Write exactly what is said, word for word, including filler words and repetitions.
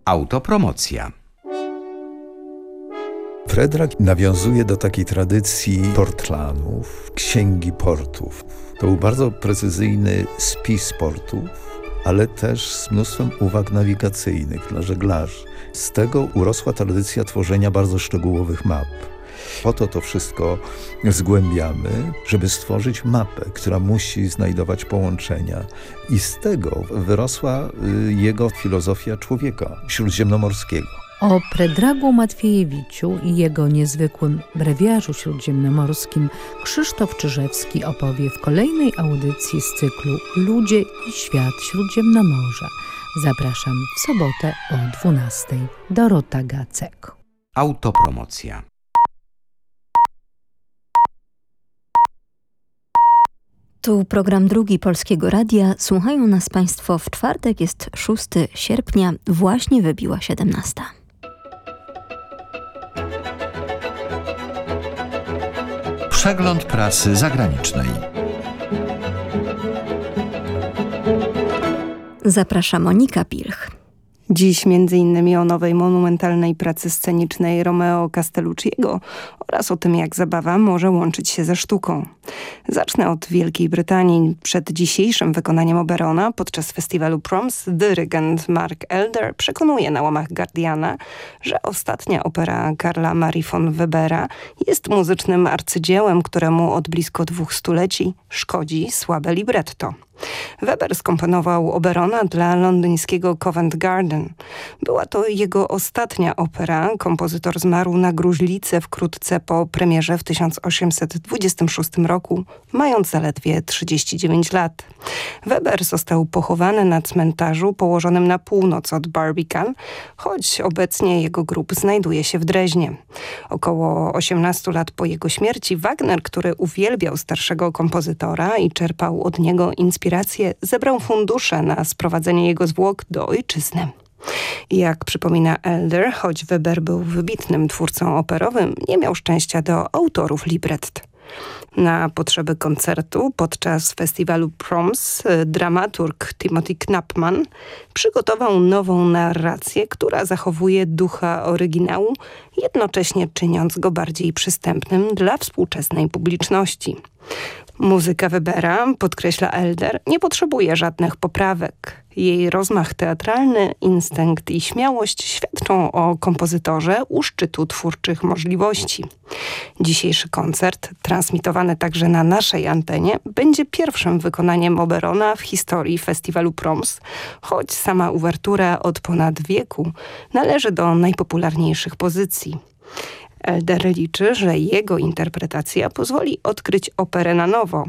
Autopromocja. Fredrak nawiązuje do takiej tradycji portlanów, księgi portów. To był bardzo precyzyjny spis portów, ale też z mnóstwem uwag nawigacyjnych dla żeglarzy. Z tego urosła tradycja tworzenia bardzo szczegółowych map. Po to to wszystko zgłębiamy, żeby stworzyć mapę, która musi znajdować połączenia. I z tego wyrosła jego filozofia człowieka śródziemnomorskiego. O Predragu Matwiejewiciu i jego niezwykłym brewiarzu śródziemnomorskim Krzysztof Czyżewski opowie w kolejnej audycji z cyklu Ludzie i świat Śródziemnomorza. Zapraszam w sobotę o dwunastej. Dorota Gacek. Autopromocja. Tu program drugi Polskiego Radia. Słuchają nas Państwo w czwartek, jest szóstego sierpnia, właśnie wybiła siedemnasta. Przegląd prasy zagranicznej. Zaprasza Monika Pilch. Dziś między innymi o nowej monumentalnej pracy scenicznej Romeo Castellucciego oraz o tym, jak zabawa może łączyć się ze sztuką. Zacznę od Wielkiej Brytanii. Przed dzisiejszym wykonaniem Oberona podczas festiwalu Proms dyrygent Mark Elder przekonuje na łamach Guardiana, że ostatnia opera Karla Marii von Webera jest muzycznym arcydziełem, któremu od blisko dwóch stuleci szkodzi słabe libretto. Weber skomponował Oberona dla londyńskiego Covent Garden. Była to jego ostatnia opera. Kompozytor zmarł na gruźlicę wkrótce po premierze w tysiąc osiemset dwudziestym szóstym roku, mając zaledwie trzydzieści dziewięć lat. Weber został pochowany na cmentarzu położonym na północ od Barbican, choć obecnie jego grób znajduje się w Dreźnie. Około osiemnastu lat po jego śmierci Wagner, który uwielbiał starszego kompozytora i czerpał od niego inspirację, zebrał fundusze na sprowadzenie jego zwłok do ojczyzny. Jak przypomina Elder, choć Weber był wybitnym twórcą operowym, nie miał szczęścia do autorów libret. Na potrzeby koncertu podczas festiwalu Proms dramaturg Timothy Knapman przygotował nową narrację, która zachowuje ducha oryginału, jednocześnie czyniąc go bardziej przystępnym dla współczesnej publiczności. Muzyka Webera, podkreśla Elder, nie potrzebuje żadnych poprawek. Jej rozmach teatralny, instynkt i śmiałość świadczą o kompozytorze u szczytu twórczych możliwości. Dzisiejszy koncert, transmitowany także na naszej antenie, będzie pierwszym wykonaniem Oberona w historii festiwalu Proms, choć sama uwertura od ponad wieku należy do najpopularniejszych pozycji. Elder liczy, że jego interpretacja pozwoli odkryć operę na nowo,